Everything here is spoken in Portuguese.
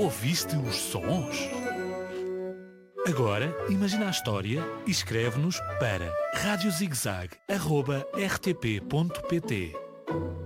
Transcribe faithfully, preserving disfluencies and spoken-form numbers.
Ouviste os sons? Agora, imagina a história e escreve-nos para rádio zig zag arroba r t p ponto p t.